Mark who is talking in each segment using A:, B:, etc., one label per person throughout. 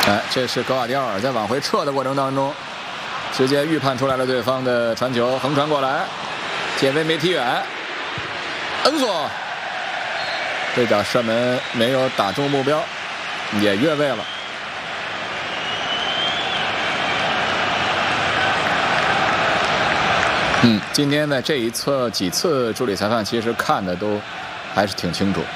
A: 哎，这是格瓦迪奥尔在往回撤的过程当中，直接预判出来了对方的传球，横传过来，解围没踢远，恩索这脚射门没有打中目标，也越位了。今天的这几次助理裁判其实看的都还是挺清楚。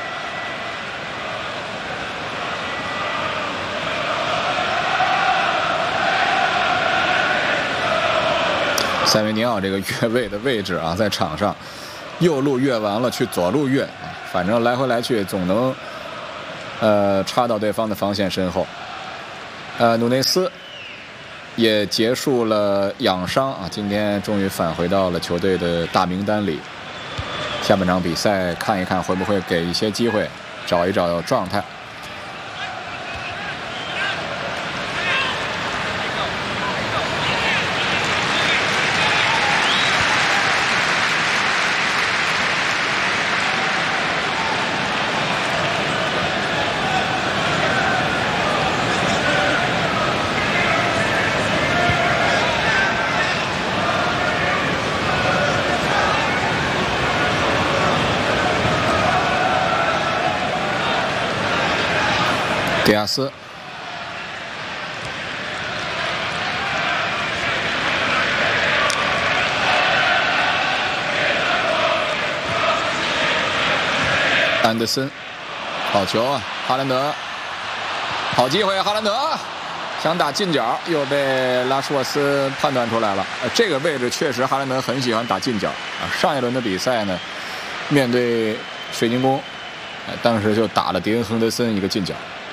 A: 塞维尼奥这个越位的位置啊，在场上右路越完了去左路越，反正来回来去总能插到对方的防线身后。努内斯也结束了养伤啊，今天终于返回到了球队的大名单里。下半场比赛看一看会不会给一些机会，找一找状态。迪亚斯，安德森，好球啊！哈兰德，好机会，哈兰德想打近角，又被拉什沃斯判断出来了。这个位置确实哈兰德很喜欢打近角啊。上一轮的比赛呢，面对水晶宫，当时就打了迪恩·亨德森一个近角。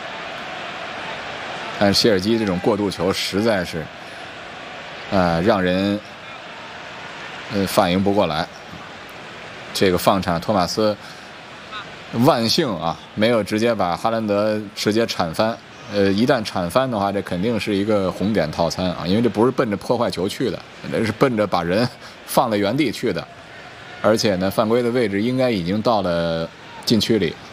A: 但是谢尔基这种过渡球实在是，让人反应不过来。这个放铲，托马斯万幸啊，没有直接把哈兰德直接铲翻。一旦铲翻的话，这肯定是一个红点套餐啊，因为这不是奔着破坏球去的，这是奔着把人放在原地去的。而且呢，犯规的位置应该已经到了禁区里